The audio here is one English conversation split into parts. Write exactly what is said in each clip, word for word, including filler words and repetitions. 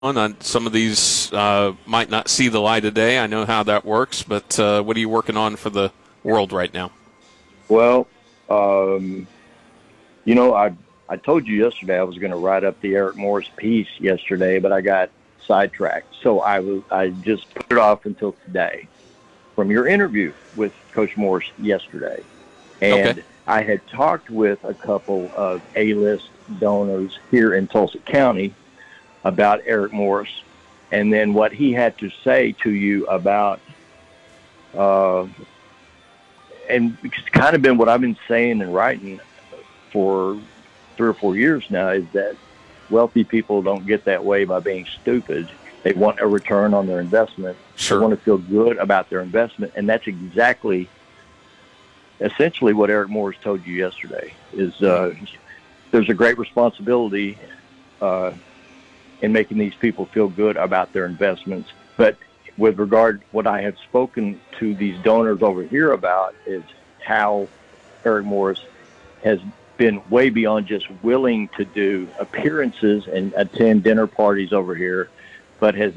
on. Some of these uh, might not see the light of day. I know how that works, but uh, what are you working on for the world right now? Well, um, you know, I I told you yesterday I was going to write up the Eric Morris piece yesterday, but I got sidetracked. So I was I just put it off until today from your interview with Coach Morris yesterday. And Okay. I had talked with a couple of A-list donors here in Tulsa County about Eric Morris, and then what he had to say to you about, uh, and it's kind of been what I've been saying and writing for three or four years now, is that wealthy people don't get that way by being stupid. They want a return on their investment. Sure. They want to feel good about their investment, and that's exactly, essentially what Eric Morris told you yesterday, is uh, there's a great responsibility uh, in making these people feel good about their investments. But with regard, what I have spoken to these donors over here about is how Eric Morris has been way beyond just willing to do appearances and attend dinner parties over here, but has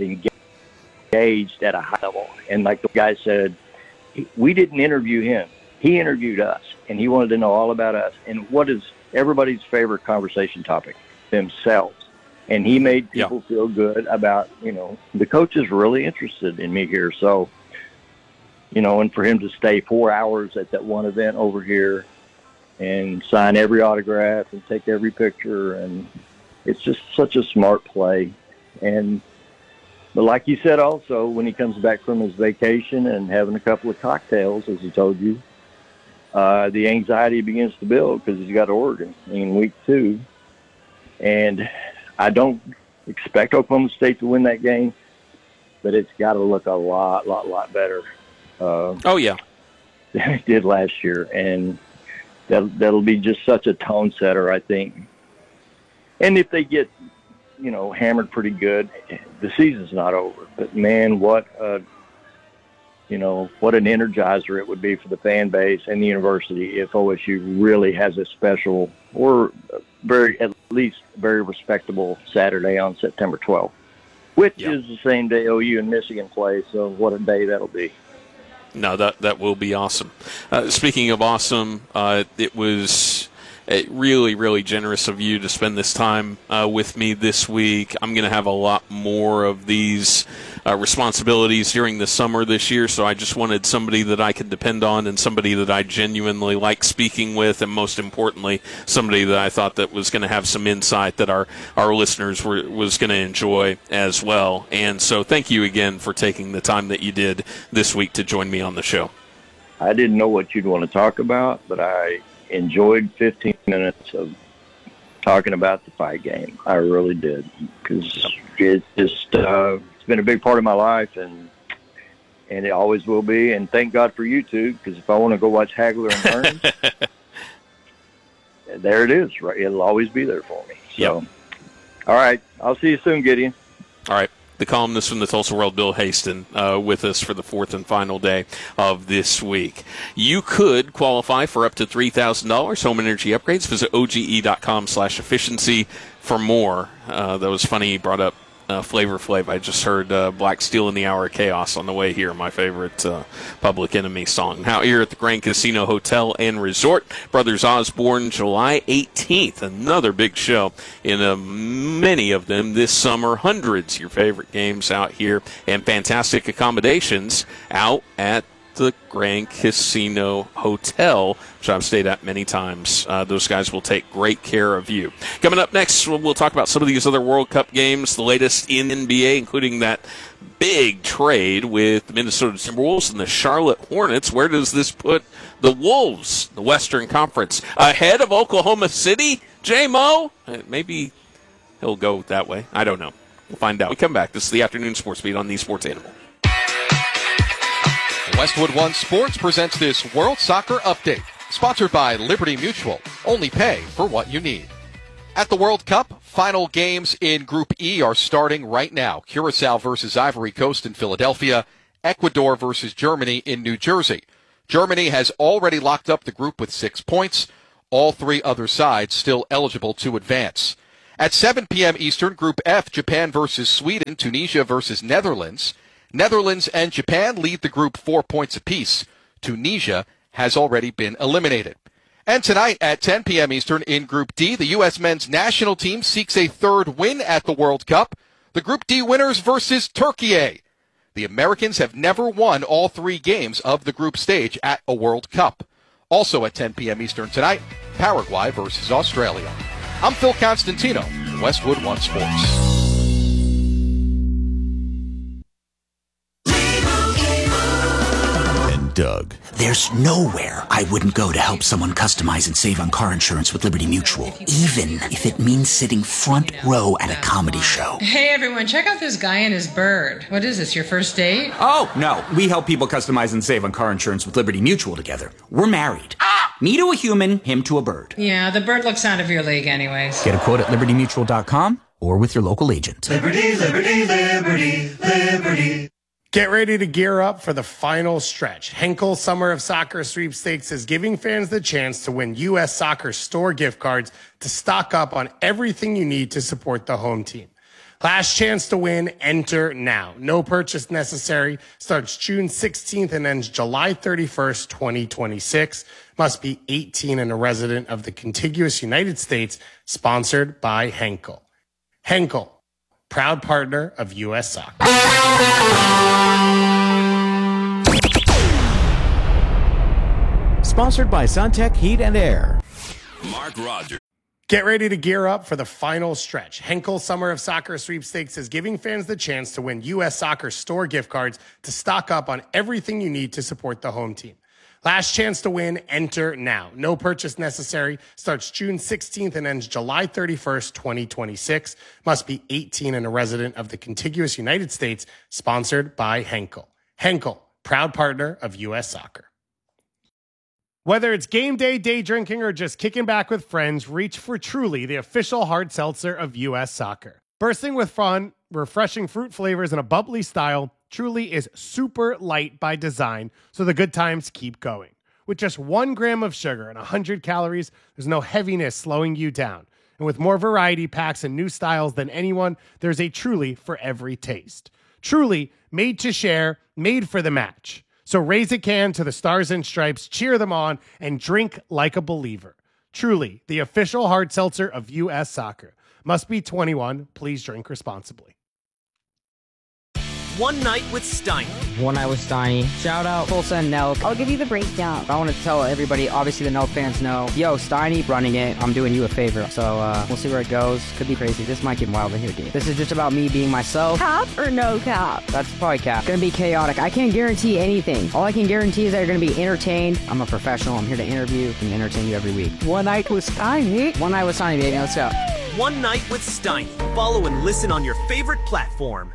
engaged at a high level. And like the guy said, we didn't interview him. He interviewed us, and he wanted to know all about us. And what is everybody's favorite conversation topic? Themselves. And he made people yeah. feel good about, you know, the coach is really interested in me here. So, you know, and for him to stay four hours at that one event over here and sign every autograph and take every picture, and it's just such a smart play. And but like you said also, when he comes back from his vacation and having a couple of cocktails, as he told you, uh, the anxiety begins to build because he's got Oregon in week two. And I don't expect Oklahoma State to win that game, but it's got to look a lot, lot, lot better. Uh, oh, yeah. Than it did last year. And that, that'll be just such a tone setter, I think. And if they get, you know, hammered pretty good, the season's not over. But, man, what a, you know, what an energizer it would be for the fan base and the university if O S U really has a special or very, at least very respectable Saturday on September twelfth, which yep. is the same day O U and Michigan play. So what a day that'll be. No, that that will be awesome. Uh, speaking of awesome, uh, it was really, really generous of you to spend this time uh, with me this week. I'm going to have a lot more of these uh, responsibilities during the summer this year, so I just wanted somebody that I could depend on and somebody that I genuinely like speaking with, and most importantly, somebody that I thought that was going to have some insight that our, our listeners were was going to enjoy as well. And so thank you again for taking the time that you did this week to join me on the show. I didn't know what you'd want to talk about, but I enjoyed fifteen minutes of talking about the fight game. I really did, because it's just uh, it's been a big part of my life, and and it always will be. And thank God for you two, because if I want to go watch Hagler and Hearns, there it is. Right, it'll always be there for me. So, yep. All right, I'll see you soon, Gideon. All right. The columnist from the Tulsa World, Bill Haisten, uh, with us for the fourth and final day of this week. You could qualify for up to three thousand dollars home energy upgrades. Visit oge.com slash efficiency for more. Uh, that was funny. He brought up uh, Flavor Flav. I just heard uh, Black Steel in the Hour of Chaos on the way here, my favorite uh, Public Enemy song. Now here at the Grand Casino Hotel and Resort, Brothers Osborne, July eighteenth. Another big show in uh, many of them this summer. Hundreds of your favorite games out here, and fantastic accommodations out at the Grand Casino Hotel, which I've stayed at many times. Uh, those guys will take great care of you. Coming up next, we'll, we'll talk about some of these other World Cup games, the latest in N B A, including that big trade with the Minnesota Timberwolves and the Charlotte Hornets. Where does this put the Wolves, the Western Conference, ahead of Oklahoma City? J-Mo? Uh, maybe he'll go that way. I don't know. We'll find out. We come back. This is the Afternoon Sports Beat on the Sports Animal. Westwood One Sports presents this World Soccer Update, sponsored by Liberty Mutual. Only pay for what you need. At the World Cup, final games in Group E are starting right now. Curacao versus Ivory Coast in Philadelphia, Ecuador versus Germany in New Jersey. Germany has already locked up the group with six points. All three other sides still eligible to advance. At seven p.m. Eastern, Group F, Japan versus Sweden, Tunisia versus Netherlands. Netherlands and Japan lead the group four points apiece. Tunisia has already been eliminated. And tonight at ten p.m. Eastern in Group D, the U S men's national team seeks a third win at the World Cup. The Group D winners versus Turkey. The Americans have never won all three games of the group stage at a World Cup. Also at ten p.m. Eastern tonight, Paraguay versus Australia. I'm Phil Constantino, Westwood One Sports. Doug. There's nowhere I wouldn't go to help someone customize and save on car insurance with Liberty Mutual, even if it means sitting front row at a comedy show. Hey everyone, check out this guy and his bird. What is this, your first date? Oh, no. We help people customize and save on car insurance with Liberty Mutual together. We're married. Ah! Me to a human, him to a bird. Yeah, the bird looks out of your league anyways. Get a quote at liberty mutual dot com or with your local agent. Liberty, liberty, liberty, liberty. Get ready to gear up for the final stretch. Henkel Summer of Soccer Sweepstakes is giving fans the chance to win U S Soccer store gift cards to stock up on everything you need to support the home team. Last chance to win, enter now. No purchase necessary. Starts June sixteenth and ends July thirty-first, twenty twenty-six. Must be eighteen and a resident of the contiguous United States. Sponsored by Henkel. Henkel, proud partner of U S Soccer. Sponsored by Suntech Heat and Air. Mark Rogers. Get ready to gear up for the final stretch. Henkel Summer of Soccer Sweepstakes is giving fans the chance to win U S Soccer store gift cards to stock up on everything you need to support the home team. Last chance to win, enter now. No purchase necessary. Starts June sixteenth and ends July thirty-first, twenty twenty-six. Must be eighteen and a resident of the contiguous United States. Sponsored by Henkel. Henkel, proud partner of U S Soccer. Whether it's game day, day drinking, or just kicking back with friends, reach for Truly, the official hard seltzer of U S Soccer. Bursting with fun, refreshing fruit flavors, and a bubbly style, Truly is super light by design, so the good times keep going. With just one gram of sugar and one hundred calories, there's no heaviness slowing you down. And with more variety packs and new styles than anyone, there's a Truly for every taste. Truly, made to share, made for the match. So raise a can to the Stars and Stripes, cheer them on, and drink like a believer. Truly, the official hard seltzer of U S Soccer. Must be twenty-one. Please drink responsibly. One Night with Steiny. One Night with Steiny. Shout out Full Send Nelk. I'll give you the breakdown. I want to tell everybody, obviously the Nelk fans know, yo, Steiny running it. I'm doing you a favor. So uh, we'll see where it goes. Could be crazy. This might get wild in here, dude. This is just about me being myself. Cap or no cap? That's probably cap. Gonna be chaotic. I can't guarantee anything. All I can guarantee is that you're gonna be entertained. I'm a professional. I'm here to interview and entertain you every week. One Night with Steiny. One Night with Steiny, baby. Let's go. One Night with Steiny. Follow and listen on your favorite platform.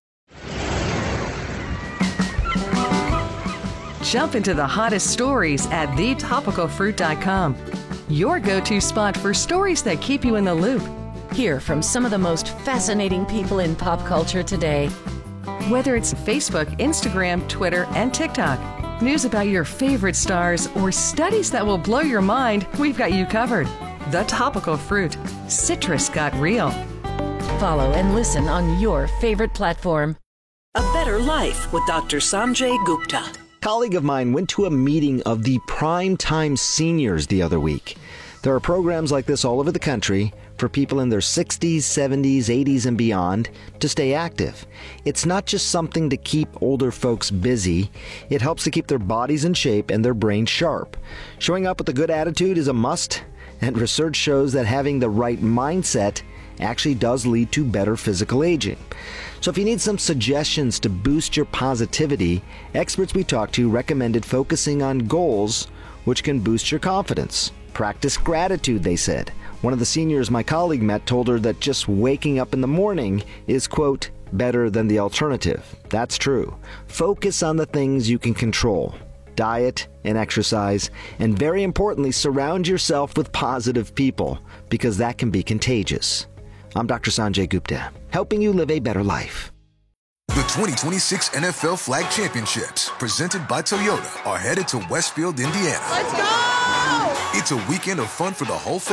Jump into the hottest stories at the topical fruit dot com. Your go-to spot for stories that keep you in the loop. Hear from some of the most fascinating people in pop culture today. Whether it's Facebook, Instagram, Twitter, and TikTok, news about your favorite stars, or studies that will blow your mind, we've got you covered. The Topical Fruit. Citrus got real. Follow and listen on your favorite platform. A Better Life with Doctor Sanjay Gupta. A colleague of mine went to a meeting of the Primetime Seniors the other week. There are programs like this all over the country for people in their sixties, seventies, eighties, and beyond to stay active. It's not just something to keep older folks busy. It helps to keep their bodies in shape and their brains sharp. Showing up with a good attitude is a must, and research shows that having the right mindset actually does lead to better physical aging. So if you need some suggestions to boost your positivity, experts we talked to recommended focusing on goals which can boost your confidence. Practice gratitude, they said. One of the seniors my colleague met told her that just waking up in the morning is, quote, better than the alternative. That's true. Focus on the things you can control. Diet and exercise, and very importantly, surround yourself with positive people, because that can be contagious. I'm Doctor Sanjay Gupta, helping you live a better life. The twenty twenty-six N F L Flag Championships, presented by Toyota, are headed to Westfield, Indiana. Let's go! It's a weekend of fun for the whole family,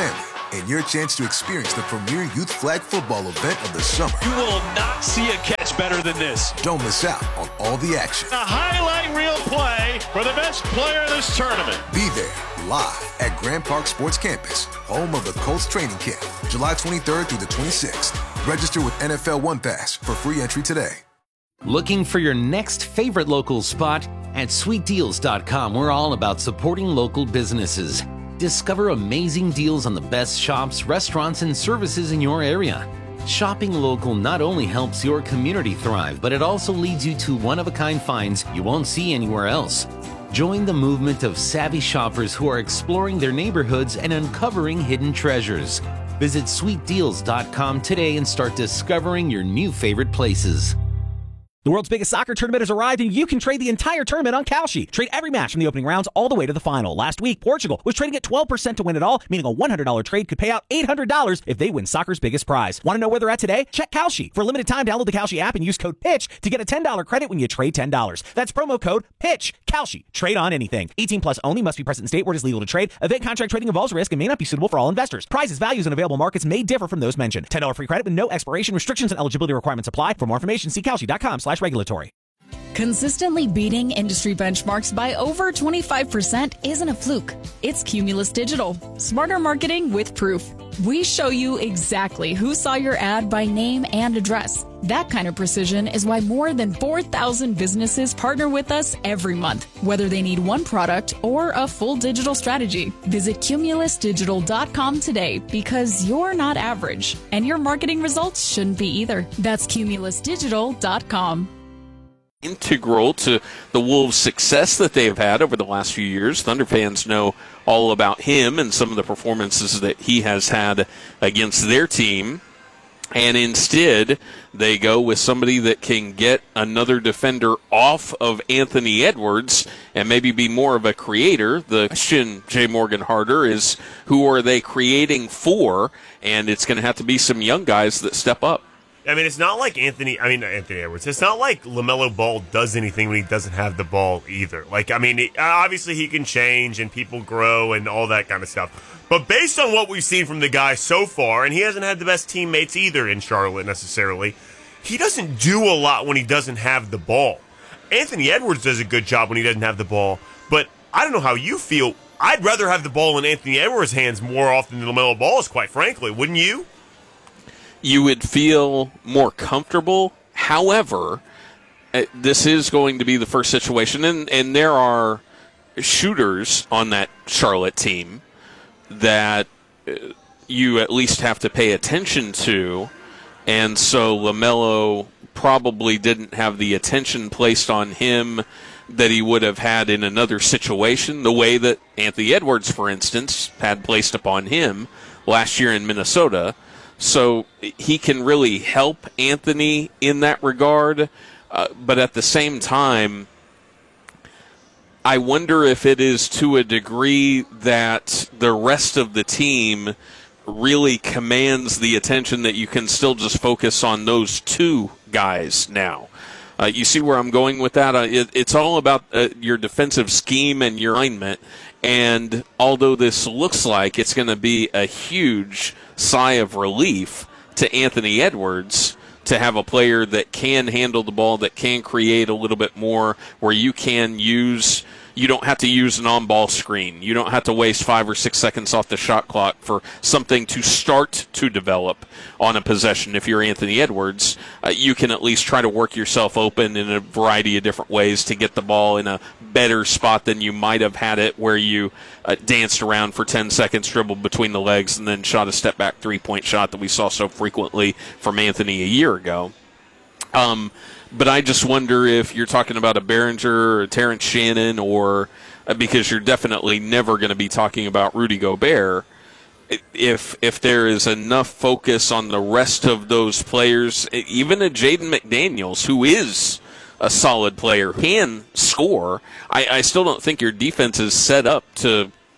and your chance to experience the premier youth flag football event of the summer. You will not see a catch better than this. Don't miss out on all the action. A highlight reel play for the best player in this tournament. Be there live at Grand Park Sports Campus, home of the Colts training camp, July twenty-third through the twenty-sixth. Register with N F L One Pass for free entry today. Looking for your next favorite local spot? At sweet deals dot com, we're all about supporting local businesses. Discover amazing deals on the best shops, restaurants, and services in your area. Shopping local not only helps your community thrive, but it also leads you to one-of-a-kind finds you won't see anywhere else. Join the movement of savvy shoppers who are exploring their neighborhoods and uncovering hidden treasures. Visit sweet deals dot com today and start discovering your new favorite places. The world's biggest soccer tournament has arrived, and you can trade the entire tournament on Kalshi. Trade every match from the opening rounds all the way to the final. Last week, Portugal was trading at twelve percent to win it all, meaning a one hundred dollars trade could pay out eight hundred dollars if they win soccer's biggest prize. Want to know where they're at today? Check Kalshi. For a limited time, download the Kalshi app and use code PITCH to get a ten dollars credit when you trade ten dollars. That's promo code PITCH. Kalshi. Trade on anything. eighteen plus only. Must be present in state where it is legal to trade. Event contract trading involves risk and may not be suitable for all investors. Prizes, values, and available markets may differ from those mentioned. ten dollars free credit with no expiration. Restrictions and eligibility requirements apply. For more information, see kalshi dot com slash regulatory. Consistently beating industry benchmarks by over twenty-five percent isn't a fluke. It's Cumulus Digital. Smarter marketing with proof. We show you exactly who saw your ad by name and address. That kind of precision is why more than four thousand businesses partner with us every month, whether they need one product or a full digital strategy. Visit cumulus digital dot com today because you're not average, and your marketing results shouldn't be either. That's cumulus digital dot com. Integral to the Wolves' success that they've had over the last few years. Thunder fans know all about him and some of the performances that he has had against their team. And instead, they go with somebody that can get another defender off of Anthony Edwards and maybe be more of a creator. The question, Jay Morgan Harder, is who are they creating for? And it's going to have to be some young guys that step up. I mean, it's not like Anthony, I mean, Anthony Edwards. It's not like LaMelo Ball does anything when he doesn't have the ball either. Like, I mean, obviously he can change and people grow and all that kind of stuff. But based on what we've seen from the guy so far, and he hasn't had the best teammates either in Charlotte necessarily, he doesn't do a lot when he doesn't have the ball. Anthony Edwards does a good job when he doesn't have the ball, but I don't know how you feel. I'd rather have the ball in Anthony Edwards' hands more often than LaMelo Ball's, quite frankly. Wouldn't you? You would feel more comfortable. However, this is going to be the first situation, and, and there are shooters on that Charlotte team that you at least have to pay attention to, and so LaMelo probably didn't have the attention placed on him that he would have had in another situation, the way that Anthony Edwards, for instance, had placed upon him last year in Minnesota. So he can really help Anthony in that regard. Uh, but at the same time, I wonder if it is to a degree that the rest of the team really commands the attention that you can still just focus on those two guys now. Uh, you see where I'm going with that? Uh, it, it's all about uh, your defensive scheme and your alignment. And although this looks like it's going to be a huge sigh of relief to Anthony Edwards to have a player that can handle the ball, that can create a little bit more, where you can use, you don't have to use an on-ball screen. You don't have to waste five or six seconds off the shot clock for something to start to develop on a possession. If you're Anthony Edwards, uh, you can at least try to work yourself open in a variety of different ways to get the ball in a better spot than you might have had it where you uh, danced around for ten seconds, dribbled between the legs, and then shot a step-back three-point shot that we saw so frequently from Anthony a year ago. Um, but I just wonder if you're talking about a Behringer or a Terrence Shannon, or uh, because you're definitely never going to be talking about Rudy Gobert, if if there is enough focus on the rest of those players, even a Jaden McDaniels, who is a solid player, can score, I, I still don't think your defense is set up to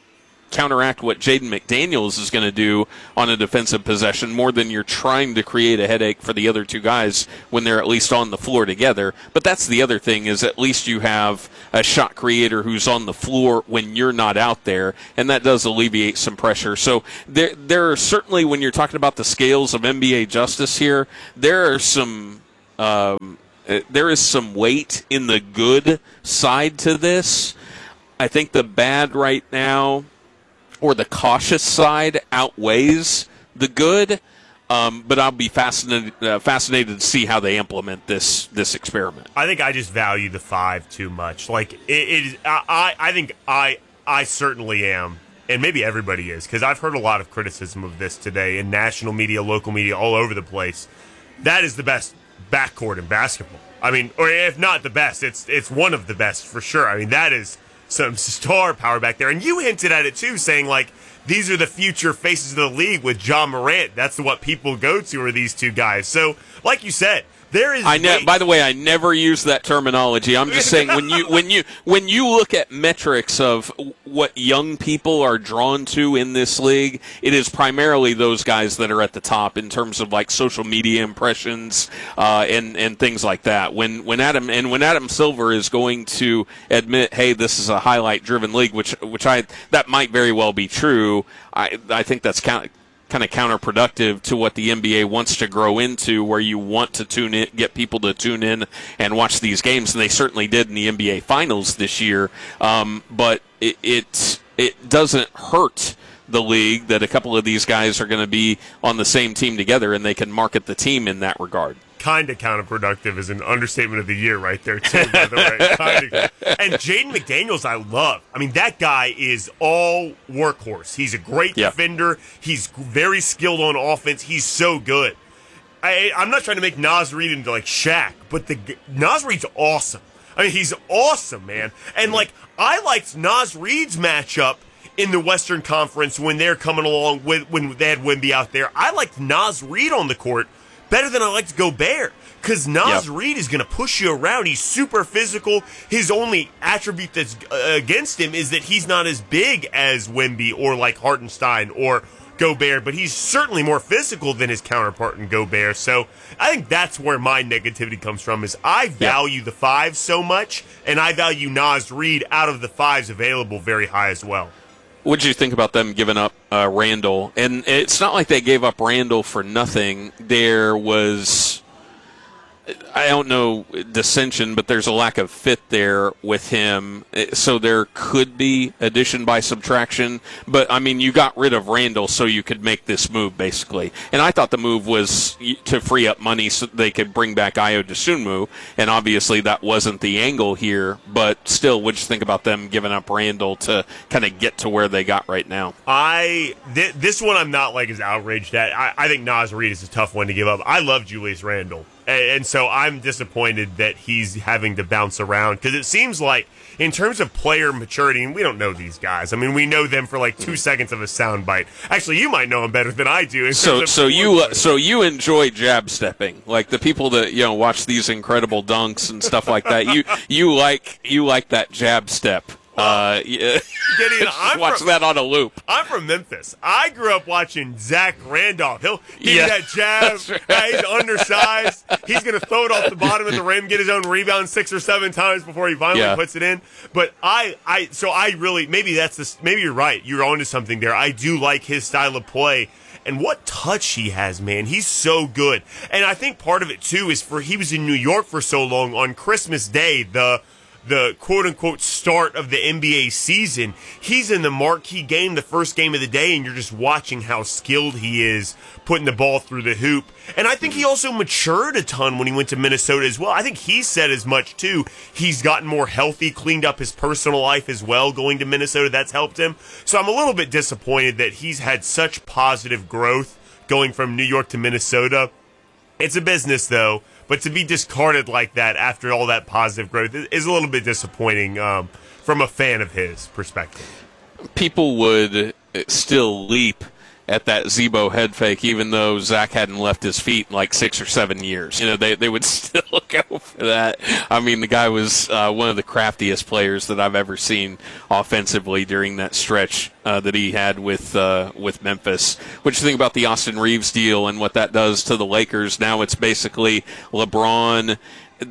counteract what Jaden McDaniels is going to do on a defensive possession more than you're trying to create a headache for the other two guys when they're at least on the floor together. But that's the other thing, is at least you have a shot creator who's on the floor when you're not out there, and that does alleviate some pressure. So there, there are certainly, when you're talking about the scales of N B A justice here, there are some um, there is some weight in the good side to this. I think the bad right now, or the cautious side, outweighs the good, um, but I'll be fascinated uh, fascinated to see how they implement this this experiment. I think I just value the five too much. Like it, it is, I, I think I I certainly am, and maybe everybody is, because I've heard a lot of criticism of this today in national media, local media, all over the place. That is the best backcourt in basketball. I mean, or if not the best, it's it's one of the best for sure. I mean, that is some star power back there. And you hinted at it too, saying like these are the future faces of the league with John Morant. That's what people go to, are these two guys. So, like you said, there is. I ne- by the way, I never use that terminology. I'm just saying when you when you when you look at metrics of what young people are drawn to in this league, it is primarily those guys that are at the top in terms of like social media impressions uh, and and things like that. When when Adam and when Adam Silver is going to admit, hey, this is a highlight driven league, which which I that might very well be true. I I think that's kind kind of counterproductive to what the N B A wants to grow into, where you want to tune in, get people to tune in and watch these games, and they certainly did in the N B A Finals this year. Um, but it, it it doesn't hurt the league that a couple of these guys are going to be on the same team together, and they can market the team in that regard. Kind of counterproductive is an understatement of the year right there, too, by the way. Kinda. And Jaden McDaniels, I love. I mean, that guy is all workhorse. He's a great yeah. defender. He's very skilled on offense. He's so good. I, I'm not trying to make Naz Reid into, like, Shaq, but the Naz Reid's awesome. I mean, he's awesome, man. And, like, I liked Naz Reid's matchup in the Western Conference when they're coming along, with when they had Wemby out there. I liked Naz Reid on the court better than I liked Gobert, because Naz yep. Reid is going to push you around. He's super physical. His only attribute that's against him is that he's not as big as Wemby or like Hartenstein or Gobert, but he's certainly more physical than his counterpart in Gobert. So I think that's where my negativity comes from, is I value yep. the five so much, and I value Naz Reid out of the fives available very high as well. What did you think about them giving up uh, Randall? And it's not like they gave up Randall for nothing. There was, I don't know, dissension, but there's a lack of fit there with him. So there could be addition by subtraction. But, I mean, you got rid of Randall so you could make this move, basically. And I thought the move was to free up money so they could bring back Ayo Dosunmu. And obviously that wasn't the angle here. But still, what did you think about them giving up Randall to kind of get to where they got right now? I th- This one I'm not like as outraged at. I, I think Naz Reid is a tough one to give up. I love Julius Randle. And so I'm disappointed that he's having to bounce around, because it seems like in terms of player maturity, and we don't know these guys. I mean, we know them for like two seconds of a soundbite. Actually, you might know them better than I do. So, so you, uh, so you enjoy jab stepping, like the people that you know watch these incredible dunks and stuff like that. You, you like, you like that jab step. Uh, yeah. Gideon, I'm watch from, that on a loop. I'm from Memphis. I grew up watching Zach Randolph. He'll give yeah. you that jab. Right. Uh, he's undersized. He's going to throw it off the bottom of the rim, get his own rebound six or seven times before he finally yeah. puts it in. But I, I, so I really, maybe that's this. Maybe you're right. You're onto something there. I do like his style of play. And what touch he has, man. He's so good. And I think part of it, too, is for he was in New York for so long. On Christmas Day, the the quote-unquote start of the N B A season, he's in the marquee game, the first game of the day, and you're just watching how skilled he is putting the ball through the hoop. And I think he also matured a ton when he went to Minnesota as well. I think he said as much, too. He's gotten more healthy, cleaned up his personal life as well going to Minnesota. That's helped him. So I'm a little bit disappointed that he's had such positive growth going from New York to Minnesota. It's a business, though. But to be discarded like that after all that positive growth is a little bit disappointing um, from a fan of his perspective. People would still leap at that Zebo head fake, even though Zach hadn't left his feet in like six or seven years. You know, they they would still go for that. I mean, the guy was uh, one of the craftiest players that I've ever seen offensively during that stretch uh, that he had with uh, with Memphis. What do you think about the Austin Reeves deal and what that does to the Lakers? Now it's basically LeBron.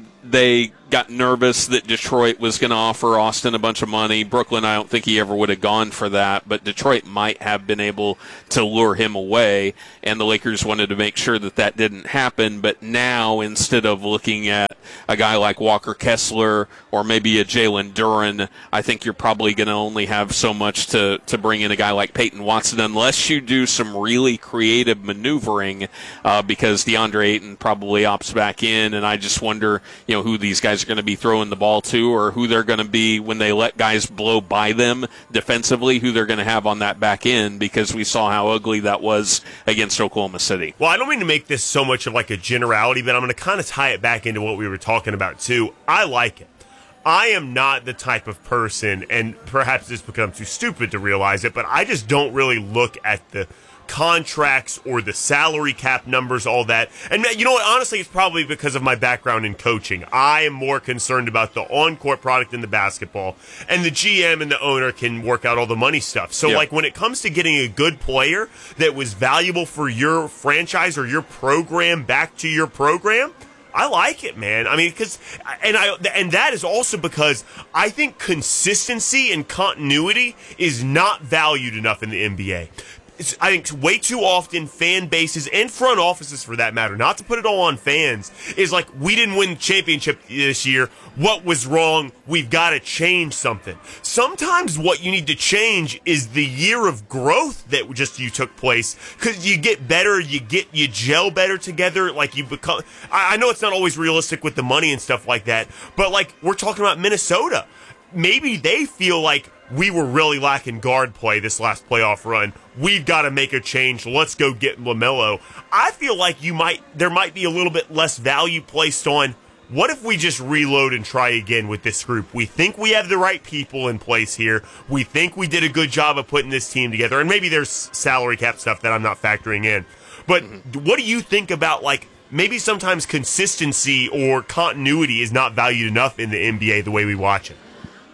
They got nervous that Detroit was going to offer Austin a bunch of money. Brooklyn, I don't think he ever would have gone for that, but Detroit might have been able to lure him away, and the Lakers wanted to make sure that that didn't happen. But now, instead of looking at a guy like Walker Kessler or maybe a Jalen Duren, I think you're probably going to only have so much to, to bring in a guy like Peyton Watson unless you do some really creative maneuvering, uh, because DeAndre Ayton probably opts back in, and I just wonder, you know, who these guys are going to be throwing the ball to, or who they're going to be when they let guys blow by them defensively, who they're going to have on that back end, because we saw how ugly that was against Oklahoma City. Well, I don't mean to make this so much of like a generality, but I'm going to kind of tie it back into what we were talking about too. I like it. I am not the type of person, and perhaps it's because I'm too stupid to realize it, but I just don't really look at the contracts or the salary cap numbers, all that. And you know what? Honestly, it's probably because of my background in coaching. I am more concerned about the on-court product in the basketball, and the G M and the owner can work out all the money stuff. So, yeah. like, when it comes to getting a good player that was valuable for your franchise or your program back to your program, I like it, man. I mean, because, and I, and that is also because I think consistency and continuity is not valued enough in the N B A. It's, I think way too often fan bases and front offices, for that matter, not to put it all on fans, is like, we didn't win the championship this year. What was wrong? We've got to change something. Sometimes what you need to change is the year of growth that just you took place, because you get better, you get you gel better together. Like you become. I, I know it's not always realistic with the money and stuff like that, but like we're talking about Minnesota, maybe they feel like, we were really lacking guard play this last playoff run. We've got to make a change. Let's go get LaMelo. I feel like you might there might be a little bit less value placed on, what if we just reload and try again with this group? We think we have the right people in place here. We think we did a good job of putting this team together. And maybe there's salary cap stuff that I'm not factoring in. But what do you think about, like, maybe sometimes consistency or continuity is not valued enough in the N B A the way we watch it?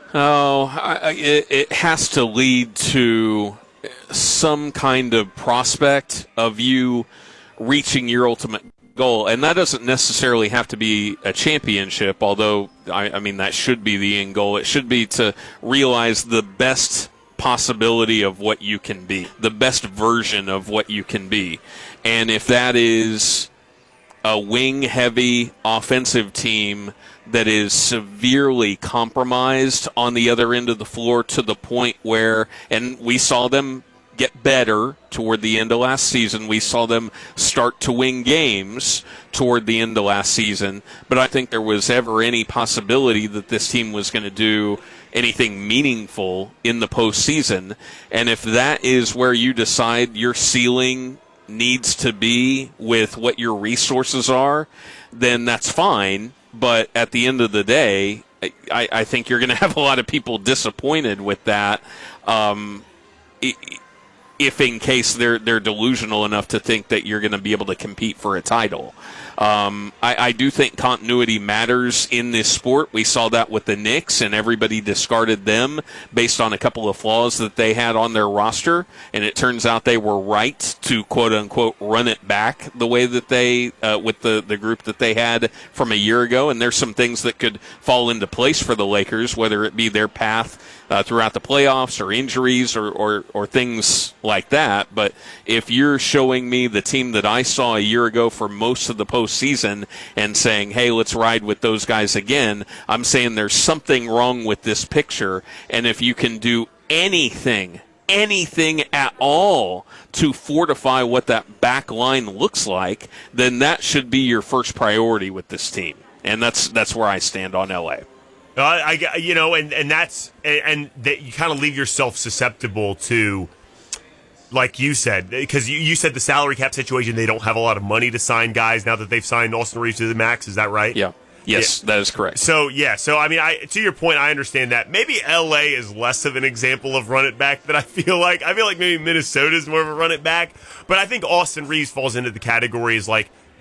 Oh, I, it, it has to lead to some kind of prospect of you reaching your ultimate goal. And that doesn't necessarily have to be a championship, although, I, I mean, that should be the end goal. It should be to realize the best possibility of what you can be, the best version of what you can be. And if that is a wing-heavy offensive team that is severely compromised on the other end of the floor to the point where, and we saw them get better toward the end of last season. We saw them start to win games toward the end of last season. But I think there was ever any possibility that this team was going to do anything meaningful in the postseason. And if that is where you decide your ceiling needs to be with what your resources are, then that's fine. But at the end of the day, I, I think you're going to have a lot of people disappointed with that, um, if in case they're they're delusional enough to think that you're going to be able to compete for a title. Um, I, I do think continuity matters in this sport. We saw that with the Knicks, and everybody discarded them based on a couple of flaws that they had on their roster, and it turns out they were right to quote-unquote run it back the way that they, uh, with the, the group that they had from a year ago, and there's some things that could fall into place for the Lakers, whether it be their path Uh, throughout the playoffs or injuries or, or, or things like that. But if you're showing me the team that I saw a year ago for most of the postseason and saying, hey, let's ride with those guys again, I'm saying there's something wrong with this picture. And if you can do anything, anything at all to fortify what that back line looks like, then that should be your first priority with this team. And that's that's where I stand on L A. Uh, I, you know, and, and that's and, and that you kind of leave yourself susceptible to, like you said, because you, you said the salary cap situation, they don't have a lot of money to sign guys now that they've signed Austin Reeves to the max. Is that right? Yeah. Yes, yeah. That is correct. So, yeah, so, I mean, I to your point, I understand that. Maybe L A is less of an example of run it back than I feel like. I feel like maybe Minnesota is more of a run it back. But I think Austin Reeves falls into the category as, like,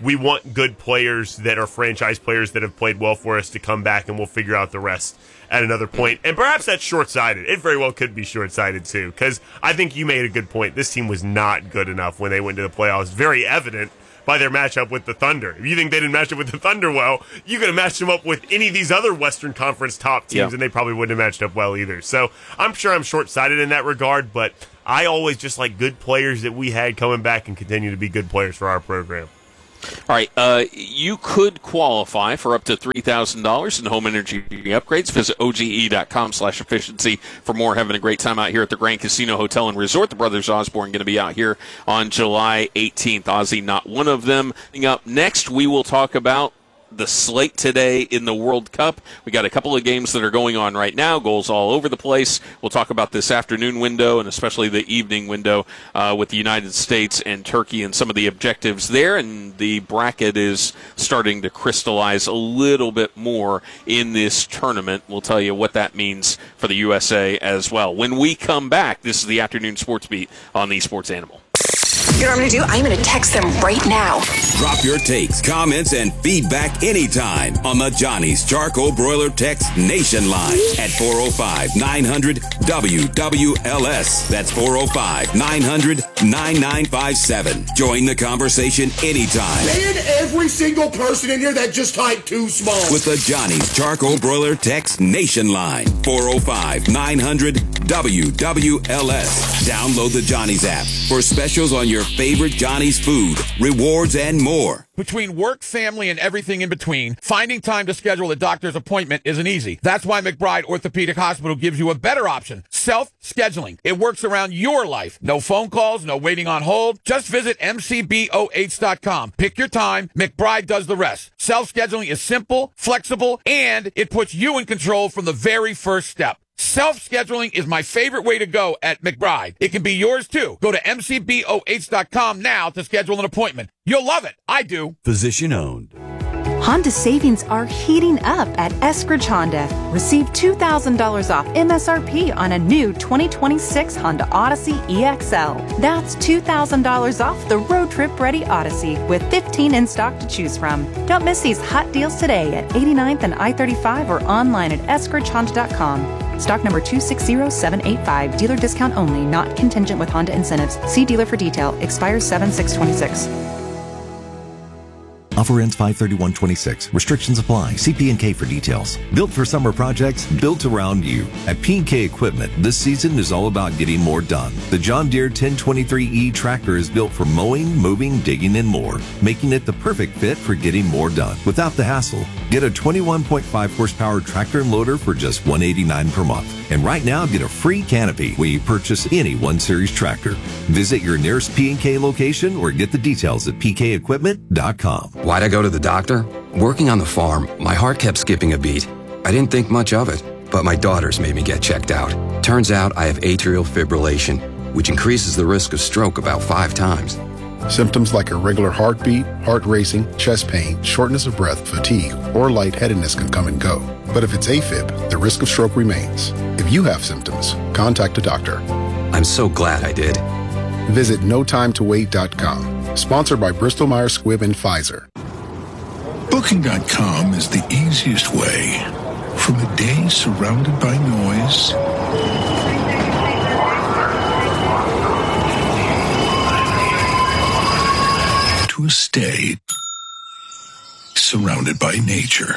we want good players that are franchise players that have played well for us to come back, and we'll figure out the rest at another point. And perhaps that's short-sighted. It very well could be short-sighted, too, because I think you made a good point. This team was not good enough when they went to the playoffs. Very evident by their matchup with the Thunder. If you think they didn't match up with the Thunder well, you could have matched them up with any of these other Western Conference top teams, yeah. and they probably wouldn't have matched up well either. So I'm sure I'm short-sighted in that regard, but I always just like good players that we had coming back and continue to be good players for our program. All right, uh, you could qualify for up to three thousand dollars in home energy upgrades. Visit O G E dot com slash efficiency for more. Having a great time out here at the Grand Casino Hotel and Resort. The Brothers Osborne going to be out here on July eighteenth. Ozzy, not one of them. Up next, we will talk about the slate today in the World Cup. We got a couple of games that are going on right now, goals all over the place. We'll talk about this afternoon window and especially the evening window uh, with the United States and Turkey and some of the objectives there, and the bracket is starting to crystallize a little bit more in this tournament. We'll tell you what that means for the U S A as well. When we come back, this is the Afternoon Sports Beat on the Sports Animal. You know what I'm going to do? I'm going to text them right now. Drop your takes, comments, and feedback anytime on the Johnny's Charcoal Broiler Text Nation line at four oh five, nine hundred, W W L S. That's four oh five, nine hundred, nine nine five seven. Join the conversation anytime. Man, every single person in here that just typed too small. With the Johnny's Charcoal Broiler Text Nation line, four oh five, nine hundred, W W L S. Download the Johnny's app for specials on your favorite Johnny's food, rewards, and more. Between work, family, and everything in between, finding time to schedule a doctor's appointment isn't easy. That's why McBride Orthopedic Hospital gives you a better option, self-scheduling. It works around your life. No phone calls, no waiting on hold. Just visit M C B O H dot com. Pick your time. McBride does the rest. Self-scheduling is simple, flexible, and it puts you in control from the very first step. Self-scheduling is my favorite way to go at McBride. It can be yours, too. Go to M C B O H dot com now to schedule an appointment. You'll love it. I do. Physician owned. Honda savings are heating up at Eskridge Honda. Receive two thousand dollars off M S R P on a new twenty twenty-six Honda Odyssey E X L. That's two thousand dollars off the road trip ready Odyssey with fifteen in stock to choose from. Don't miss these hot deals today at eighty-ninth and I thirty-five or online at eskridge honda dot com. Stock number two six zero seven eight five. Dealer discount only, not contingent with Honda incentives. See dealer for detail. Expires seven six twenty-six. Offer ends five thirty-one twenty-six. Restrictions apply. See P and K for details. Built for summer projects, built around you. At P and K Equipment, this season is all about getting more done. The John Deere ten twenty-three E tractor is built for mowing, moving, digging, and more, making it the perfect fit for getting more done without the hassle. Get a twenty-one point five horsepower tractor and loader for just one hundred eighty-nine dollars per month. And right now, get a free canopy when you purchase any one series tractor. Visit your nearest P and K location or get the details at P K equipment dot com. Why'd I go to the doctor? Working on the farm, my heart kept skipping a beat. I didn't think much of it, but my daughters made me get checked out. Turns out I have atrial fibrillation, which increases the risk of stroke about five times. Symptoms like irregular heartbeat, heart racing, chest pain, shortness of breath, fatigue, or lightheadedness can come and go. But if it's AFib, the risk of stroke remains. If you have symptoms, contact a doctor. I'm so glad I did. Visit no time to wait dot com. Sponsored by Bristol Myers Squibb and Pfizer. Booking dot com is the easiest way. From a day surrounded by noise to a stay surrounded by nature.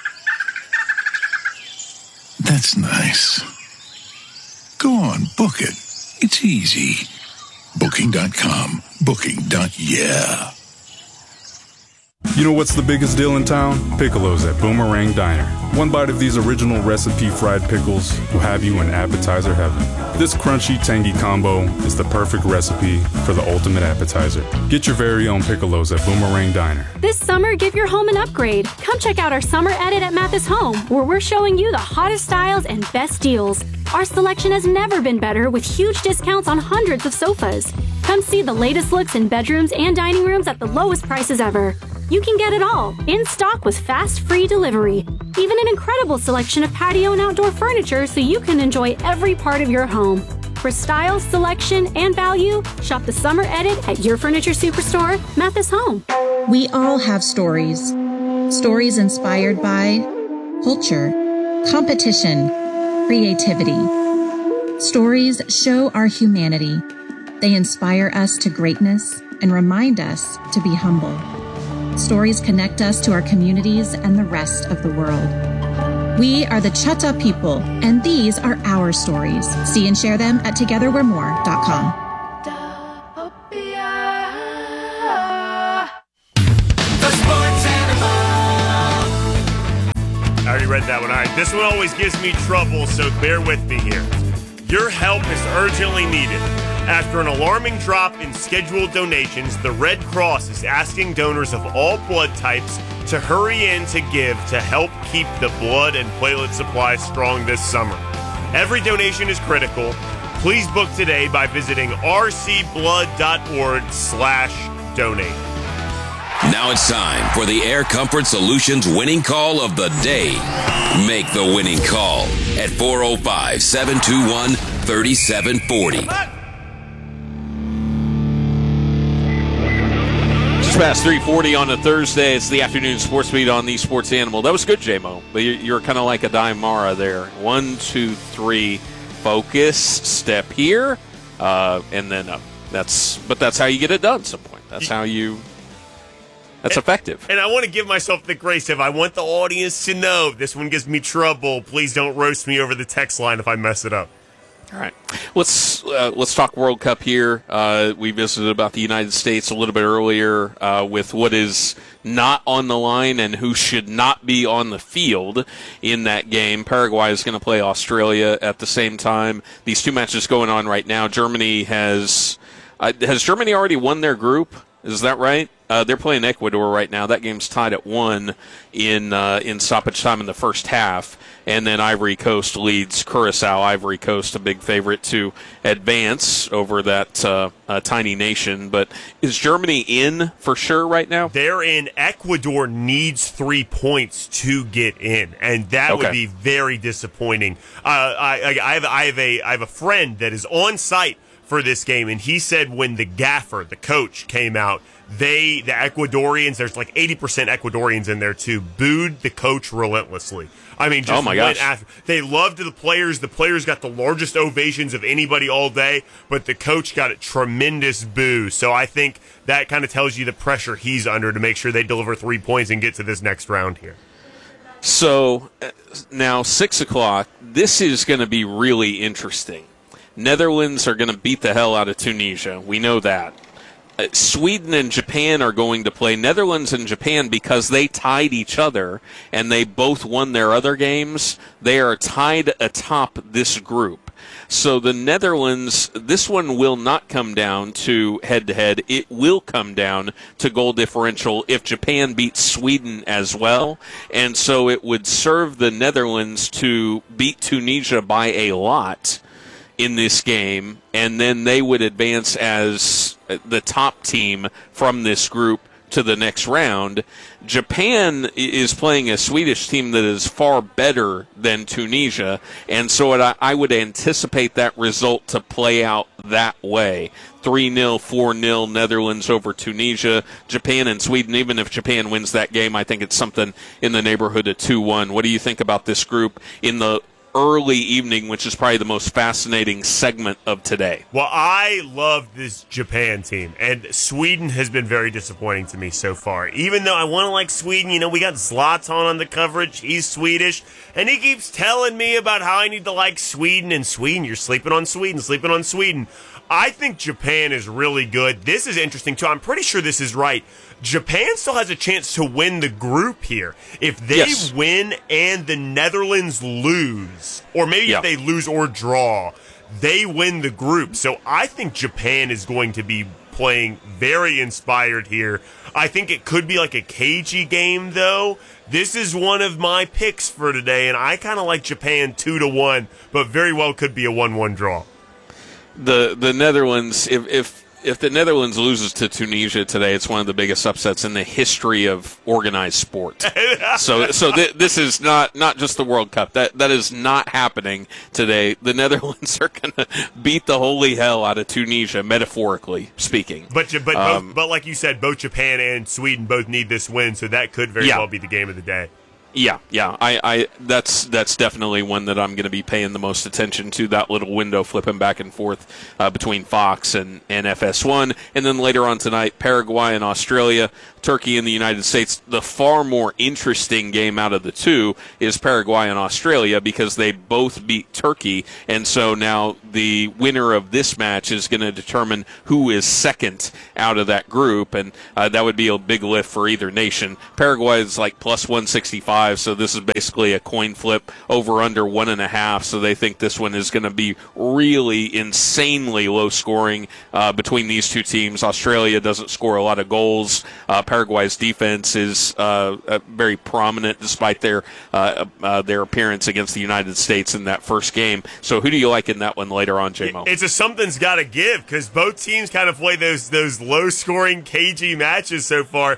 That's nice. Go on, book it. It's easy. Booking dot com. Booking. Yeah. You know what's the biggest deal in town? Piccolos at Boomerang Diner. One bite of these original recipe fried pickles will have you in appetizer heaven. This crunchy, tangy combo is the perfect recipe for the ultimate appetizer. Get your very own Piccolos at Boomerang Diner. This summer, give your home an upgrade. Come check out our summer edit at Mathis Home, where we're showing you the hottest styles and best deals. Our selection has never been better with huge discounts on hundreds of sofas. Come see the latest looks in bedrooms and dining rooms at the lowest prices ever. You can get it all, in stock with fast, free delivery. Even an incredible selection of patio and outdoor furniture so you can enjoy every part of your home. For style, selection, and value, shop the summer edit at your furniture superstore, Mathis Home. We all have stories. Stories inspired by culture, competition, creativity. Stories show our humanity. They inspire us to greatness and remind us to be humble. Stories connect us to our communities and the rest of the world. We are the Chutta people, and these are our stories. See and share them at together we're more dot com. I already read that one. All right, this one always gives me trouble, so bear with me here. Your help is urgently needed. After an alarming drop in scheduled donations, the Red Cross is asking donors of all blood types to hurry in to give to help keep the blood and platelet supply strong this summer. Every donation is critical. Please book today by visiting rcblood.org slash donate. Now it's time for the Air Comfort Solutions winning call of the day. Make the winning call at four oh five, seven two one, three seven four oh. Just past three forty on a Thursday. It's the afternoon sports beat on the Sports Animal. That was good, J-Mo. But you're, you're kind of like a Daimara there. One, two, three, focus, step here, uh, and then up. That's but that's how you get it done. At some point, that's how you. That's and, effective. And I want to give myself the grace if I want the audience to know this one gives me trouble. Please don't roast me over the text line if I mess it up. All right, let's uh, let's talk World Cup here. Uh, we visited about the United States a little bit earlier uh, with what is not on the line and who should not be on the field in that game. Paraguay is going to play Australia at the same time. These two matches going on right now. Germany has uh, has Germany already won their group? Is that right? Uh, they're playing Ecuador right now. That game's tied at one in uh, in stoppage time in the first half. And then Ivory Coast leads Curacao. Ivory Coast, a big favorite to advance over that uh, uh, tiny nation. But is Germany in for sure right now? They're in. Ecuador needs three points to get in, and that okay. would be very disappointing. Uh, I, I, have, I, have a, I have a friend that is on site for this game, and he said when the gaffer, the coach, came out, they, the Ecuadorians, there's like eighty percent Ecuadorians in there too, booed the coach relentlessly. I mean, just oh my went gosh. after. They loved the players. The players got the largest ovations of anybody all day, but the coach got a tremendous boo. So I think that kind of tells you the pressure he's under to make sure they deliver three points and get to this next round here. So uh, now six o'clock. This is going to be really interesting. Netherlands are going to beat the hell out of Tunisia. We know that. Uh, Sweden and Japan are going to play. Netherlands and Japan, because they tied each other and they both won their other games, they are tied atop this group. So the Netherlands, this one will not come down to head-to-head. It will come down to goal differential if Japan beats Sweden as well. And so it would serve the Netherlands to beat Tunisia by a lot in this game, and then they would advance as the top team from this group to the next round. Japan is playing a Swedish team that is far better than Tunisia, and so it, I would anticipate that result to play out that way. three nil, four nil, Netherlands over Tunisia. Japan and Sweden, even if Japan wins that game, I think it's something in the neighborhood of two one. What do you think about this group in the early evening, which is probably the most fascinating segment of today? Well, I love this Japan team, and Sweden has been very disappointing to me so far. Even though I want to like Sweden, you know, we got Zlatan on the coverage. He's Swedish, and he keeps telling me about how I need to like Sweden, and Sweden, you're sleeping on Sweden, sleeping on Sweden. I think Japan is really good. This is interesting, too. I'm pretty sure this is right. Japan still has a chance to win the group here. If they yes. win and the Netherlands lose, or maybe yeah. if they lose or draw, they win the group. So I think Japan is going to be playing very inspired here. I think it could be like a cagey game, though. This is one of my picks for today, and I kind of like Japan two to one, but very well could be a one one draw. The the Netherlands, if if if the Netherlands loses to Tunisia today, it's one of the biggest upsets in the history of organized sport. so, so th- this is not, not just the World Cup. That that is not happening today. The Netherlands are going to beat the holy hell out of Tunisia, metaphorically speaking. But but um, both, but like you said, both Japan and Sweden both need this win, so that could very yeah. well be the game of the day. Yeah, yeah, I, I that's that's definitely one that I'm going to be paying the most attention to. That little window flipping back and forth uh, between Fox and, and F S one, and then later on tonight, Paraguay and Australia, Turkey and the United States. The far more interesting game out of the two is Paraguay and Australia because they both beat Turkey, and so now the winner of this match is going to determine who is second out of that group, and uh, that would be a big lift for either nation. Paraguay is like plus one sixty-five. So this is basically a coin flip over under one and a half. So they think this one is going to be really insanely low scoring uh, between these two teams. Australia doesn't score a lot of goals. Uh, Paraguay's defense is uh, uh, very prominent despite their uh, uh, their appearance against the United States in that first game. So who do you like in that one later on, J-Mo? It's a something's got to give because both teams kind of play those those low scoring, cagey matches so far.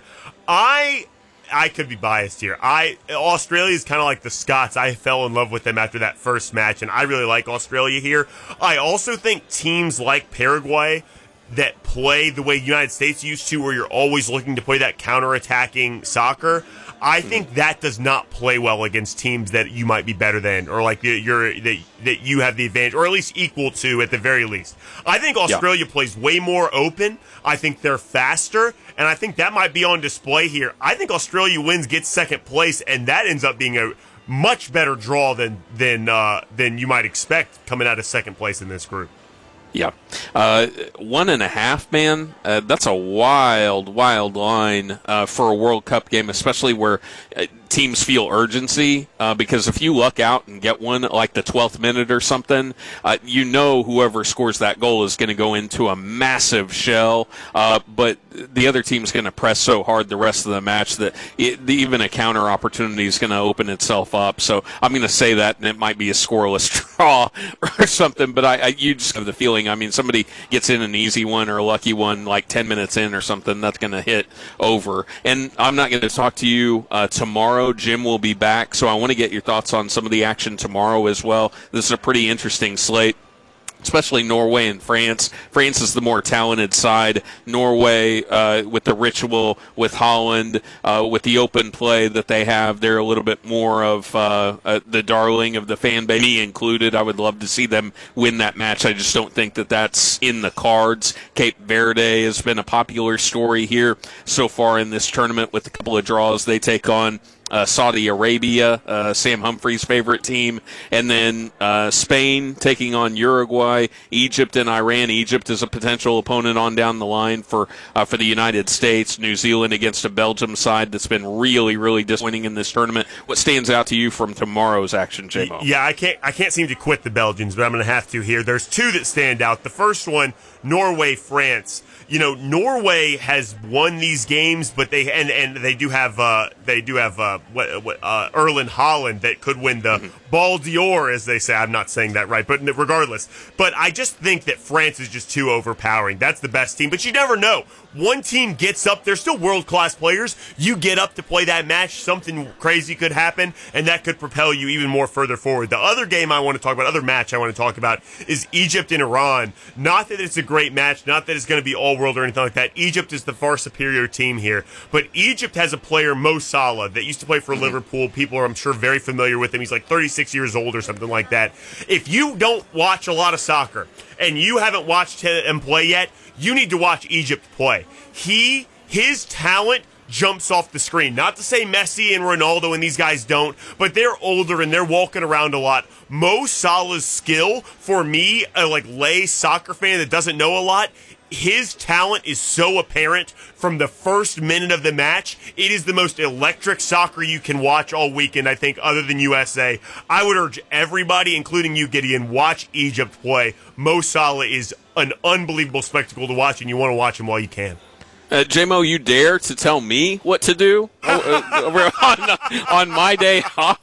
I. I could be biased here. I Australia is kind of like the Scots. I fell in love with them after that first match, and I really like Australia here. I also think teams like Paraguay that play the way the United States used to, where you're always looking to play that counter-attacking soccer, I think that does not play well against teams that you might be better than, or like you're that that you have the advantage, or at least equal to at the very least. I think Australia yeah. plays way more open. I think they're faster, and I think that might be on display here. I think Australia wins, gets second place, and that ends up being a much better draw than than uh, than you might expect coming out of second place in this group. Yeah. Uh, one and a half, man, uh, that's a wild, wild line uh, for a World Cup game, especially where uh, teams feel urgency, uh, because if you luck out and get one at like the twelfth minute or something, uh, you know whoever scores that goal is going to go into a massive shell, uh, but the other team's going to press so hard the rest of the match that it, even a counter opportunity is going to open itself up. So I'm going to say that, and it might be a scoreless draw or something, but I, I you just have the feeling, I mean, somebody gets in an easy one or a lucky one like ten minutes in or something, that's going to hit over. And I'm not going to talk to you uh, tomorrow. Jim will be back, so I want to get your thoughts on some of the action tomorrow as well. This is a pretty interesting slate, especially Norway and France. France is the more talented side. Norway, uh, with the ritual, with Holland, uh, with the open play that they have, they're a little bit more of uh, uh, the darling of the fan base, me included. I would love to see them win that match. I just don't think that that's in the cards. Cape Verde has been a popular story here so far in this tournament with a couple of draws they take on. Uh, Saudi Arabia, uh, Sam Humphrey's favorite team, and then uh, Spain taking on Uruguay, Egypt and Iran. Egypt is a potential opponent on down the line for uh, for the United States. New Zealand against a Belgium side that's been really, really disappointing in this tournament. What stands out to you from tomorrow's action, J-Mo? Yeah, I can't I can't seem to quit the Belgians, but I'm going to have to here. There's two that stand out. The first one, Norway, France. You know, Norway has won these games, but they and, and they do have uh, they do have uh, what, what, uh, Erling Haaland that could win the mm-hmm. Ball d'Or, as they say. I'm not saying that right, but regardless. But I just think that France is just too overpowering. That's the best team, but you never know. One team gets up, they're still world-class players. You get up to play that match, something crazy could happen, and that could propel you even more further forward. The other game I want to talk about, other match I want to talk about, is Egypt and Iran. Not that it's a great match, not that it's going to be all-world or anything like that. Egypt is the far superior team here, but Egypt has a player, Mo Salah, that used to play for Liverpool. People are, I'm sure, very familiar with him. He's like thirty-six years old or something like that. If you don't watch a lot of soccer, and you haven't watched him play yet, you need to watch Egypt play. He, his talent jumps off the screen. Not to say Messi and Ronaldo and these guys don't, but they're older and they're walking around a lot. Mo Salah's skill, for me, a like lay soccer fan that doesn't know a lot, his talent is so apparent from the first minute of the match. It is the most electric soccer you can watch all weekend, I think, other than U S A. I would urge everybody, including you, Gideon, watch Egypt play. Mo Salah is an unbelievable spectacle to watch, and you want to watch him while you can. Uh, J-Mo, you dare to tell me what to do on, on my day off?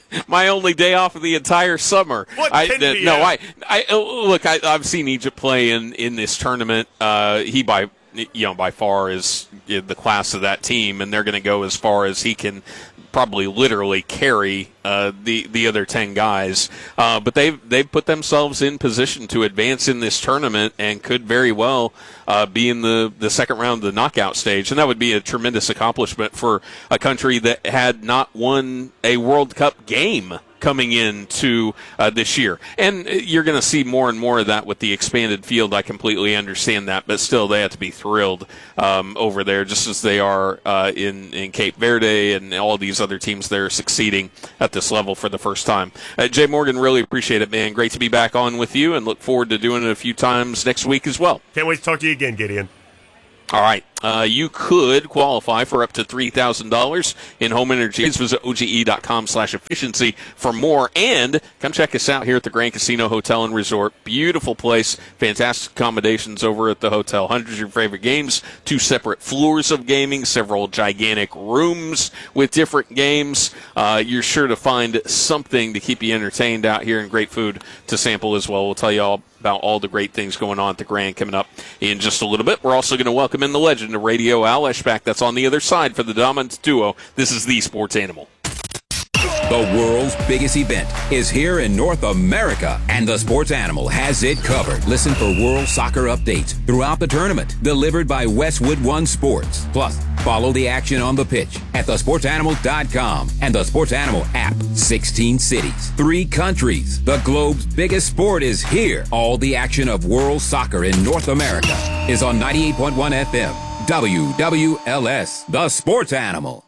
My only day off of the entire summer. What I, can uh, be no, out? I, I look. I, I've seen Egypt play in, in this tournament. Uh, he by you know by far is the class of that team, and they're going to go as far as he can. Probably literally carry uh, the the other ten guys, uh, but they've they've put themselves in position to advance in this tournament and could very well uh, be in the, the second round of the knockout stage, and that would be a tremendous accomplishment for a country that had not won a World Cup game coming into uh, this year. And you're going to see more and more of that with the expanded field. I completely understand that, but still they have to be thrilled um, over there, just as they are uh, in, in Cape Verde and all these other teams that are succeeding at this level for the first time. Uh, Jay Morgan, really appreciate it, man. Great to be back on with you, and look forward to doing it a few times next week as well. Can't wait to talk to you again, Gideon. All right. Uh, you could qualify for up to three thousand dollars in home energy. Please visit O G E dot com slash efficiency for more. And come check us out here at the Grand Casino Hotel and Resort. Beautiful place. Fantastic accommodations over at the hotel. Hundreds of your favorite games. Two separate floors of gaming. Several gigantic rooms with different games. Uh, you're sure to find something to keep you entertained out here, and great food to sample as well. We'll tell you all about all the great things going on at the Grand coming up in just a little bit. We're also going to welcome in the legend of radio, Al Eschbach. That's on the other side for the dominant duo. This is the Sports Animal. The world's biggest event is here in North America, and the Sports Animal has it covered. Listen for World Soccer updates throughout the tournament, delivered by Westwood One Sports. Plus, follow the action on the pitch at the sports animal dot com and the Sports Animal app. sixteen cities, three countries. The globe's biggest sport is here. All the action of World Soccer in North America is on ninety-eight point one F M. W W L S, the Sports Animal.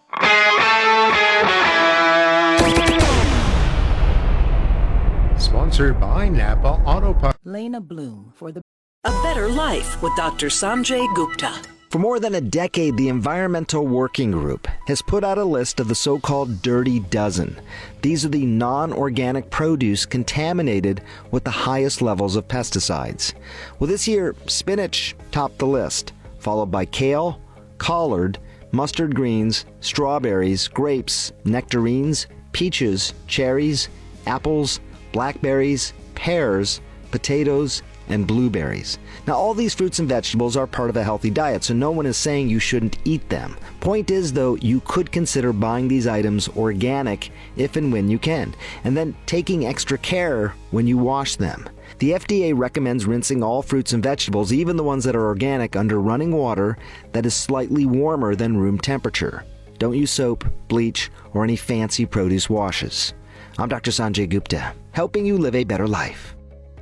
Sponsored by Napa Auto Parts. Lena Bloom for the A Better Life with Doctor Sanjay Gupta. For more than a decade, the Environmental Working Group has put out a list of the so-called Dirty Dozen. These are the non-organic produce contaminated with the highest levels of pesticides. Well, this year, spinach topped the list, followed by kale, collard, mustard greens, strawberries, grapes, nectarines, peaches, cherries, apples, blackberries, pears, potatoes, and blueberries. Now, all these fruits and vegetables are part of a healthy diet, so no one is saying you shouldn't eat them. Point is, though, you could consider buying these items organic if and when you can, and then taking extra care when you wash them. The F D A recommends rinsing all fruits and vegetables, even the ones that are organic, under running water that is slightly warmer than room temperature. Don't use soap, bleach, or any fancy produce washes. I'm Doctor Sanjay Gupta, helping you live a better life.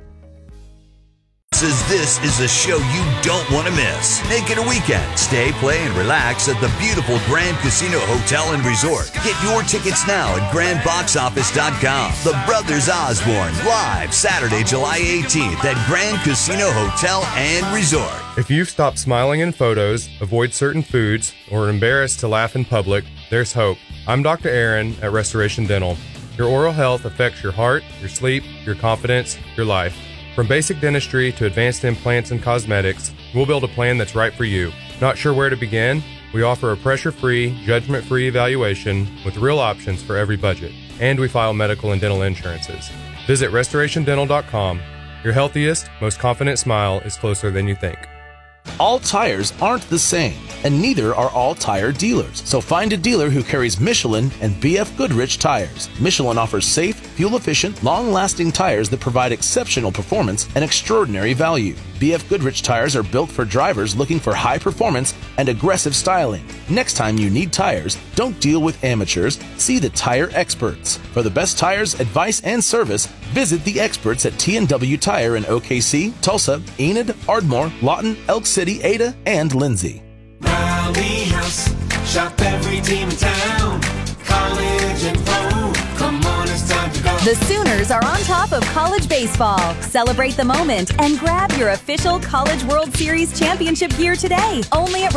Says this is a show you don't want to miss. Make it a weekend. Stay, play, and relax at the beautiful Grand Casino Hotel and Resort. Get your tickets now at grand box office dot com. The Brothers Osborne, live Saturday, July eighteenth at Grand Casino Hotel and Resort. If you've stopped smiling in photos, avoid certain foods, or are embarrassed to laugh in public, there's hope. I'm Doctor Aaron at Restoration Dental. Your oral health affects your heart, your sleep, your confidence, your life. From basic dentistry to advanced implants and cosmetics, we'll build a plan that's right for you. Not sure where to begin? We offer a pressure-free, judgment-free evaluation with real options for every budget. And we file medical and dental insurances. Visit restoration dental dot com. Your healthiest, most confident smile is closer than you think. All tires aren't the same, and neither are all tire dealers. So find a dealer who carries Michelin and B F Goodrich tires. Michelin offers safe, fuel-efficient, long-lasting tires that provide exceptional performance and extraordinary value. B F Goodrich tires are built for drivers looking for high performance and aggressive styling. Next time you need tires, don't deal with amateurs, see the tire experts. For the best tires, advice, and service, visit the experts at T and W Tire in O K C, Tulsa, Enid, Ardmore, Lawton, Elk City, Ada, and Lindsay. Rally House, shop every team in town, college and pro, come on, it's time to go. The Sooners are on top of college baseball. Celebrate the moment and grab your official College World Series championship gear today, only at